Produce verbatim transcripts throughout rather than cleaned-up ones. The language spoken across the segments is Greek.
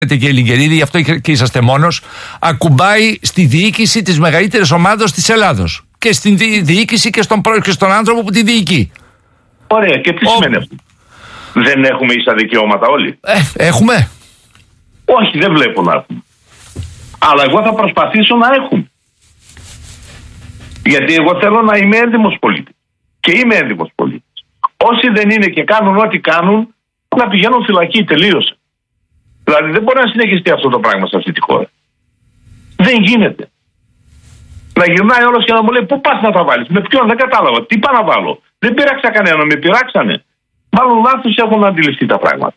και η Λιγκερίδη, γι' αυτό και είσαστε μόνος, ακουμπάει στη διοίκηση της μεγαλύτερης ομάδας της Ελλάδος. Και στην διοίκηση και στον, και στον άνθρωπο που τη διοικεί. Ωραία, και τι Ο... σημαίνει αυτό? Δεν έχουμε ίσα δικαιώματα όλοι? Ε, έχουμε. Όχι, δεν βλέπω να έχουμε. Αλλά εγώ θα προσπαθήσω να έχουμε. Γιατί εγώ θέλω να είμαι έντιμος πολίτης. Και είμαι έντιμος πολίτης. Όσοι δεν είναι και κάνουν ό,τι κάνουν, να πηγαίνουν φυλακή, τελείωσε. Δηλαδή δεν μπορεί να συνεχιστεί αυτό το πράγμα σε αυτή τη χώρα. Δεν γίνεται. Να γυρνάει όλος και να μου λέει πού πας να τα βάλεις, με ποιον, δεν κατάλαβα, τι πάω να βάλω. Δεν πειράξα κανένα, με πειράξανε. Μάλλον λάθος έχουν αντιληφθεί τα πράγματα.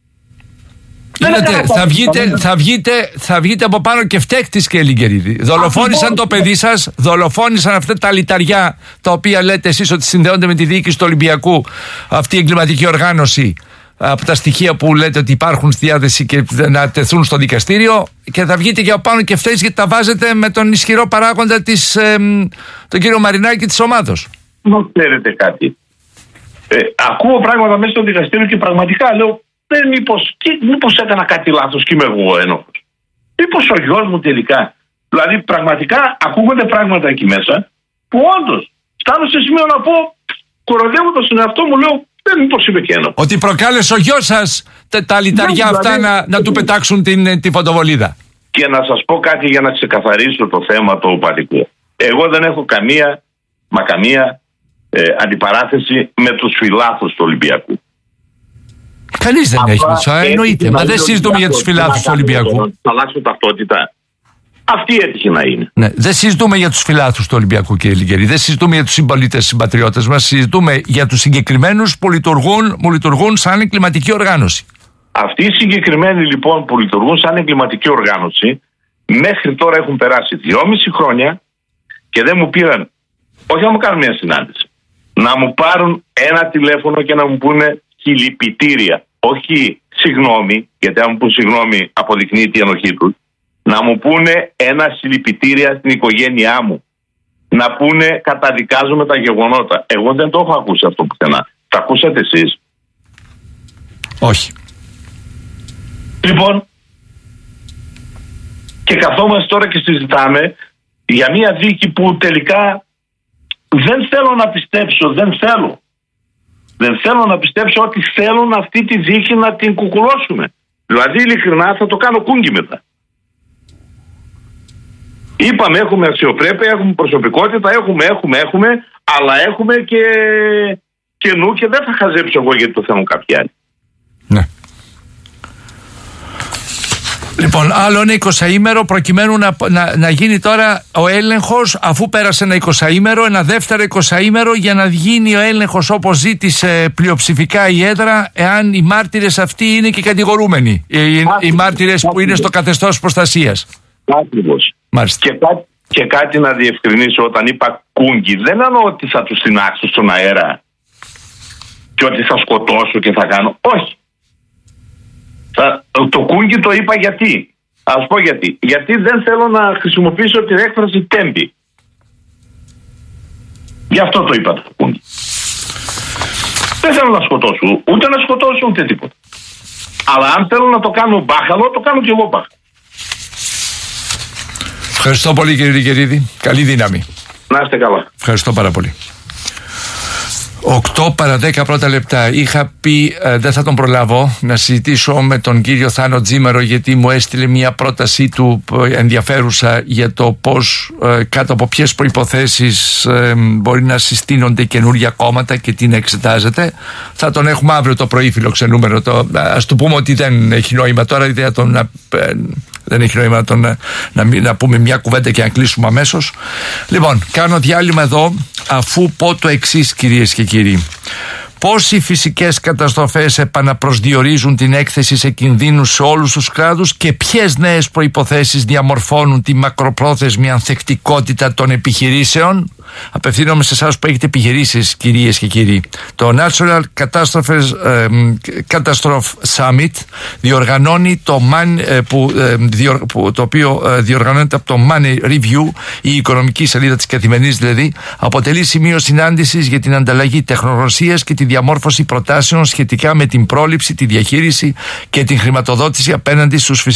Είδατε, θα βγείτε, θα, βγείτε, θα βγείτε από πάνω και φταίχτης και Λιγκερίδη. Δολοφόνησαν το παιδί σας, δολοφόνησαν αυτά τα λιταριά τα οποία λέτε εσείς ότι συνδέονται με τη διοίκηση του Ολυμπιακού, αυτή η εγκληματική οργάνωση, από τα στοιχεία που λέτε ότι υπάρχουν στη διάθεση και να τεθούν στο δικαστήριο, και θα βγείτε και από πάνω και φταίχτης γιατί τα βάζετε με τον ισχυρό παράγοντα της, ε, τον κύριο Μαρινάκη της ομάδος. Να ξέρετε κάτι. Ε, ακούω πράγματα μέσα στο δικαστήριο και πραγματικά λέω, δεν μήπως, μήπως έκανα κάτι λάθος και είμαι εγώ ένοχος. Μήπως ο γιος μου τελικά. Δηλαδή πραγματικά ακούγονται πράγματα εκεί μέσα που όντως φτάνω σε σημείο να πω, κοροϊδεύοντας τον εαυτό μου, λέω, δεν μήπως είμαι και ένοχος. Ότι προκάλεσε ο γιος σας τα, τα λιταριά ναι, αυτά δηλαδή, να, να του πετάξουν την, τη φωτοβολίδα. Και να σας πω κάτι για να ξεκαθαρίσω το θέμα το οπαδικό. Εγώ δεν έχω καμία, μα καμία ε, αντιπαράθεση με τους φιλάθλους του Ολυμπιακού. Κανείς δεν έχει, εννοείται. Μα δεν συζητούμε για τους φιλάθλους του Ολυμπιακού. Θα αλλάξω ταυτότητα. Αυτή έτυχε να είναι. Ναι, δεν συζητούμε για τους φιλάθλους του Ολυμπιακού, κύριε Λιγκερίδη. Δεν συζητούμε για τους συμπολίτες, συμπατριώτες μας. Συζητούμε για τους συγκεκριμένους που λειτουργούν, που λειτουργούν σαν εγκληματική οργάνωση. Αυτοί οι συγκεκριμένοι λοιπόν που λειτουργούν σαν εγκληματική οργάνωση, μέχρι τώρα έχουν περάσει δυόμιση χρόνια και δεν μου πήραν, όχι να μου κάνουν μια συνάντηση, να μου πάρουν ένα τηλέφωνο και να μου πούνε συλληπιτήρια. Όχι συγγνώμη, γιατί αν μου πούν συγγνώμη αποδεικνύει την ενοχή τους. Να μου πούνε ένα συλληπιτήρια στην οικογένειά μου. Να πούνε καταδικάζουμε τα γεγονότα. Εγώ δεν το έχω ακούσει αυτό πουθενά. Τα ακούσατε εσείς? Όχι. Λοιπόν, και καθόμαστε τώρα και συζητάμε για μια δίκη που τελικά δεν θέλω να πιστέψω, δεν θέλω. Δεν θέλω να πιστέψω ότι θέλουν αυτή τη δίκη να την κουκουλώσουμε. Δηλαδή ειλικρινά θα το κάνω κούγκι μετά. Είπαμε έχουμε αξιοπρέπεια, έχουμε προσωπικότητα, έχουμε, έχουμε, έχουμε, αλλά έχουμε και, και νου και δεν θα χαζέψω εγώ γιατί το θέλουν κάποιοι άλλοι. Ναι. Λοιπόν, άλλο ένα εικοσαήμερο προκειμένου να, να, να γίνει τώρα ο έλεγχος, αφού πέρασε ένα εικοσαήμερο, ένα δεύτερο εικοσαήμερο για να γίνει ο έλεγχος όπως ζήτησε πλειοψηφικά η έδρα, εάν οι μάρτυρες αυτοί είναι και κατηγορούμενοι, οι, οι μάρτυρες που είναι στο καθεστώς προστασίας. Ακριβώς. Και, κά, και κάτι να διευκρινίσω, όταν είπα κούγκι, δεν εννοώ ότι θα τους τεινάξω στον αέρα και ότι θα σκοτώσω και θα κάνω. Όχι. Θα, το κούγκι το είπα γιατί. Ας πω γιατί. Γιατί δεν θέλω να χρησιμοποιήσω την έκφραση τέμπη. Γι' αυτό το είπα το κούγκι. Δεν θέλω να σκοτώσω, ούτε να σκοτώσω ούτε τίποτα. Αλλά αν θέλω να το κάνω μπάχαλο, το κάνω και εγώ μπάχαλο. Ευχαριστώ πολύ κύριε Λιγκερίδη. Καλή δύναμη. Να είστε καλά. Ευχαριστώ πάρα πολύ. οκτώ παρά δέκα πρώτα λεπτά. Είχα πει ε, δεν θα τον προλάβω να συζητήσω με τον κύριο Θάνο Τζίμερο, γιατί μου έστειλε μια πρότασή του ενδιαφέρουσα για το πώς, ε, κάτω από ποιες προϋποθέσεις ε, μπορεί να συστήνονται καινούργια κόμματα και τι να εξετάζεται. Θα τον έχουμε αύριο το πρωί φιλοξενούμενο. Το, ας του πούμε ότι δεν έχει νόημα τώρα, γιατί θα τον, ε, δεν έχει νόημα να, τον, να, να, να πούμε μια κουβέντα και να κλείσουμε αμέσως. Λοιπόν, κάνω διάλειμμα εδώ, αφού πω το εξής, κυρίες και κύριοι. Πώς οι φυσικές καταστροφές επαναπροσδιορίζουν την έκθεση σε κινδύνους σε όλους τους κλάδους και ποιες νέες προϋποθέσεις διαμορφώνουν τη μακροπρόθεσμη ανθεκτικότητα των επιχειρήσεων. Απευθύνομαι σε εσάς που έχετε επιχειρήσεις, κυρίες και κύριοι. Το Natural Catastrophe, ε, Catastrophe Summit διοργανώνει το, man, ε, που, ε, διορ, που, το οποίο ε, διοργανώνεται από το Money Review, η οικονομική σελίδα της καθημερινής δηλαδή, αποτελεί σημείο συνάντησης για την ανταλλαγή τεχνογνωσίας και τη διαμόρφωση προτάσεων σχετικά με την πρόληψη, τη διαχείριση και την χρηματοδότηση απέναντι στους φυσικούς